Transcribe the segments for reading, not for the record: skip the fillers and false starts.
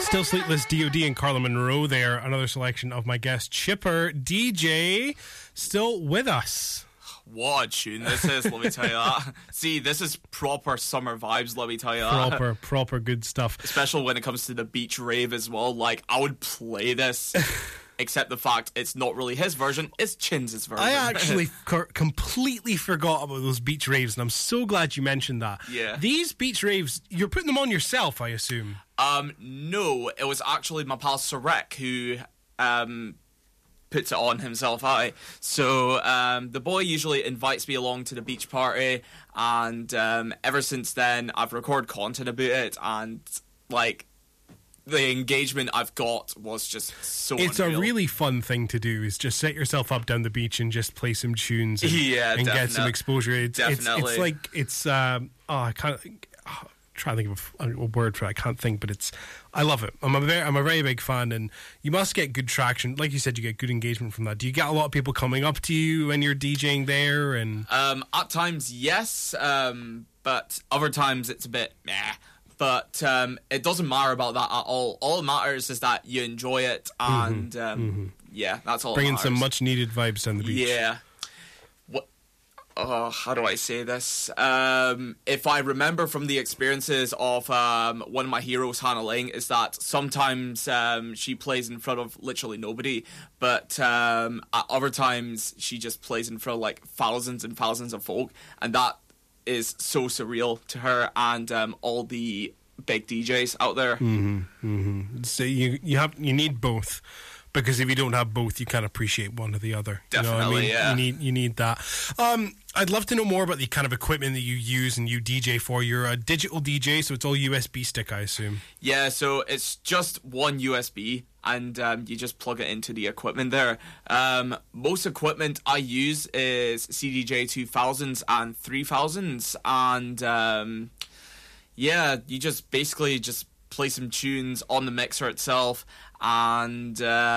Still Sleepless, D.O.D. and Carla Monroe there. Another selection of my guest, Chipper DJ, still with us. What a tune this is, let me tell you that. See, this is proper summer vibes, let me tell you that. Proper good stuff. Especially when it comes to the beach rave as well. Like, I would play this, except the fact it's not really his version, it's Chin's version. I actually completely forgot about those beach raves, and I'm so glad you mentioned that. Yeah. These beach raves, you're putting them on yourself, I assume? No, it was actually my pal Sarek who puts it on himself. So the boy usually invites me along to the beach party, and ever since then I've recorded content about it, and like the engagement I've got was just so unreal. A really fun thing to do, is just set yourself up down the beach and just play some tunes and, get some exposure. Definitely. I can't try to think of a word for it. I can't think, but I love it. I'm a very big fan, and you must get good traction. Like you said, you get good engagement from that. Do you get a lot of people coming up to you when you're DJing there? And at times, yes, but other times it's a bit meh. But it doesn't matter about that at all. All that matters is that you enjoy it, and yeah, that's all. Bringing some much needed vibes down the beach. Yeah. How do I say this? If I remember from the experiences of one of my heroes, Hannah Ling, is that sometimes she plays in front of literally nobody, but at other times she just plays in front of like thousands and thousands of folk, and that is so surreal to her and all the big DJs out there. So you need both. Because if you don't have both, you can't appreciate one or the other. Definitely, you know what I mean? yeah. You need that. I'd love to know more about the kind of equipment that you use and you DJ for. You're a digital DJ, so it's all USB stick, I assume. Yeah, so it's just one USB, and you just plug it into the equipment there. Most equipment I use is CDJ 2000s and 3000s, and yeah, you just basically just play some tunes on the mixer itself, and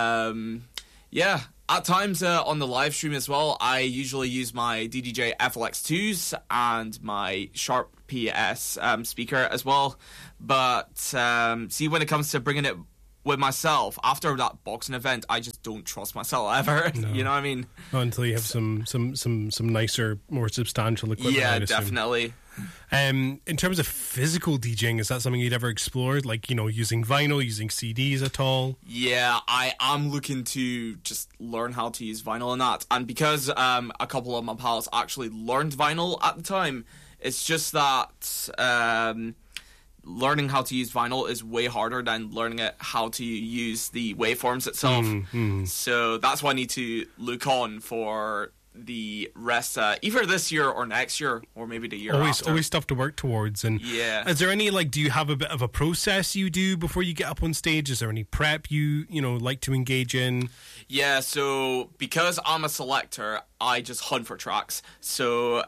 yeah, at times on the live stream as well, I usually use my DDJ FLX2s and my Sharp PS speaker as well. But see, when it comes to bringing it with myself, after that boxing event, I just don't trust myself ever. No. You know what I mean? Not until you have some nicer, more substantial equipment. Yeah, definitely. In terms of physical DJing, is that something you'd ever explored? Like, you know, using vinyl, using CDs at all? Yeah, I am looking to just learn how to use vinyl and that. And because a couple of my pals actually learned vinyl at the time, it's just that learning how to use vinyl is way harder than learning how to use the waveforms itself. So that's why I need to look on for the rest, either this year or next year, or maybe the year after. Always stuff to work towards. And yeah, is there any, like, do you have a bit of a process you do before you get up on stage? Is there any prep you like to engage in? Yeah, so because I'm a selector, I just hunt for tracks. So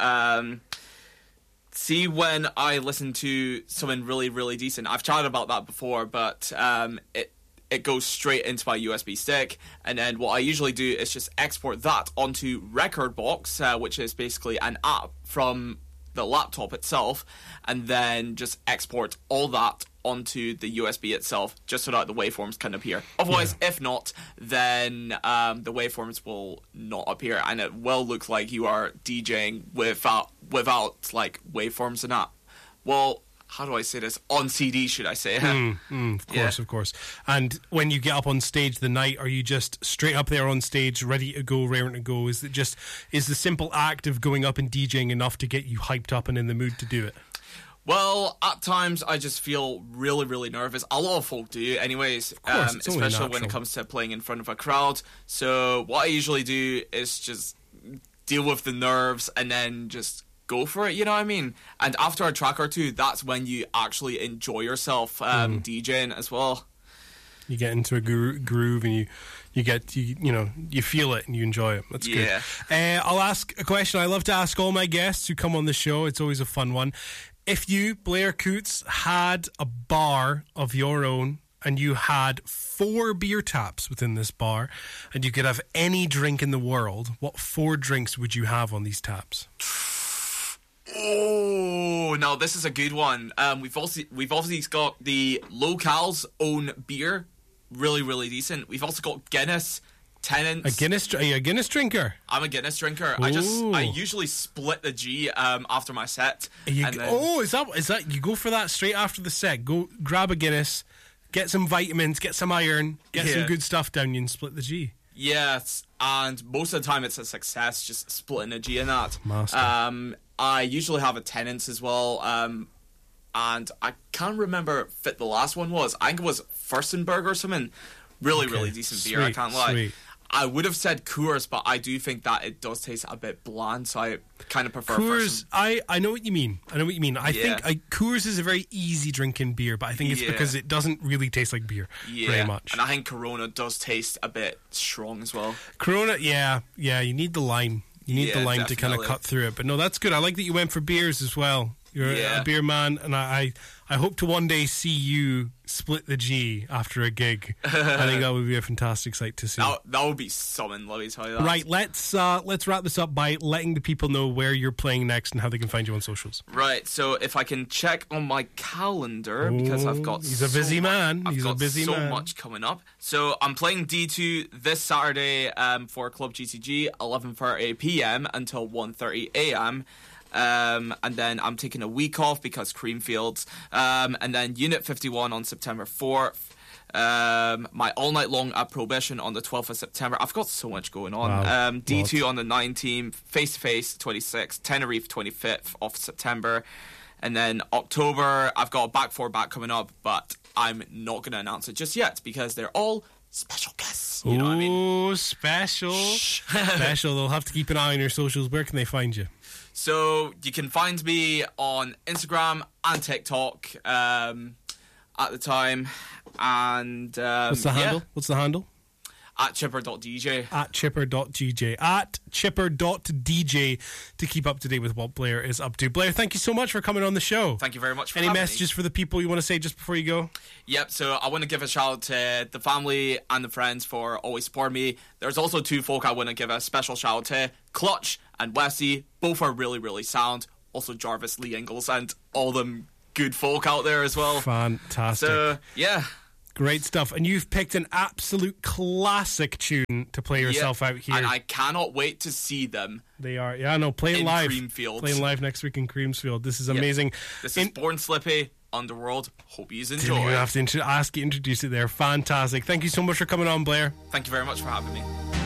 see, when I listen to something really, really decent, I've chatted about that before, but it goes straight into my USB stick, and then what I usually do is just export that onto Rekordbox, which is basically an app from the laptop itself, and then just export all that onto the USB itself, just so that the waveforms can appear. Otherwise, if not, then the waveforms will not appear, and it will look like you are DJing without like waveforms and that. Well, how do I say this? On CD, should I say? Of course. And when you get up on stage the night, are you just straight up there on stage, ready to go, raring to go? Is the simple act of going up and DJing enough to get you hyped up and in the mood to do it? Well, at times I just feel really, really nervous. A lot of folk do anyways, of course, especially when it comes to playing in front of a crowd. So what I usually do is just deal with the nerves and then just go for it, you know what I mean? And after a track or two, that's when you actually enjoy yourself DJing as well. You get into a groove and you feel it and you enjoy it. That's good. I'll ask a question I love to ask all my guests who come on the show. It's always a fun one. If you, Blair Coots, had a bar of your own and you had 4 beer taps within this bar and you could have any drink in the world, what 4 drinks would you have on these taps? Oh, no, this is a good one. We've also got the Local's own beer, really, really decent. We've also got Guinness. Tennent's. Are you a Guinness drinker? I'm a Guinness drinker. Ooh. I usually split the G after my set. Is that you go for that straight after the set? Go grab a Guinness, get some vitamins, get some iron, get some good stuff down you and split the G. Yes, and most of the time it's a success, just splitting a G in that. Master. I usually have a Tennent's as well, and I can't remember what the last one was. I think it was Furstenberg or something. Really decent beer, I can't lie. Sweet. I would have said Coors, but I do think that it does taste a bit bland, so I kind of prefer Coors. I know what you mean. I think Coors is a very easy drinking beer, but I think it's because it doesn't really taste like beer very much. And I think Corona does taste a bit strong as well. Corona, yeah, you need the lime. You need the lime definitely. to kind of cut through it. But no, that's good. I like that you went for beers as well. You're a beer man, and I hope to one day see you split the G after a gig. I think that would be a fantastic sight to see. That would be something, let me tell you that. Right, let's wrap this up by letting the people know where you're playing next and how they can find you on socials. Right, so if I can check on my calendar, because I've got He's a busy man. I've got so much coming up. So I'm playing D2 this Saturday for Club GCG, 11:30 p.m. until 1:30 a.m. And then I'm taking a week off because Creamfields. And then Unit 51 on September 4th. My all night long at Prohibition on the 12th of September. I've got so much going on. Wow. D2 on the 19th, Face to Face 26th, Tenerife 25th of September. And then October, I've got a Back 4 Back coming up, but I'm not going to announce it just yet because they're all special guests. You know what I mean? Oh, special. Special. They'll have to keep an eye on your socials. Where can they find you? So you can find me on Instagram and TikTok at the time. And what's the handle? What's the handle? At chipper.dj. At chipper.dj. At chipper.dj to keep up to date with what Blair is up to. Blair, thank you so much for coming on the show. Thank you very much for Any having messages me. for the people you want to say just before you go? Yep, so I want to give a shout out to the family and the friends for always supporting me. There's also two folk I want to give a special shout out to. Clutch and Westy. Both are really, really sound. Also Jarvis, Lee Ingalls, and all them good folk out there as well. Fantastic. So, yeah. Great stuff. And you've picked an absolute classic tune to play yourself out here. And I cannot wait to see them. They are. Yeah, no, playing live. Creamfields. Playing live next week in Creamsfield. This is amazing. This is Born Slippy, Underworld. Hope you enjoy. Didn't even have to ask you to introduce it there. Fantastic. Thank you so much for coming on, Blair. Thank you very much for having me.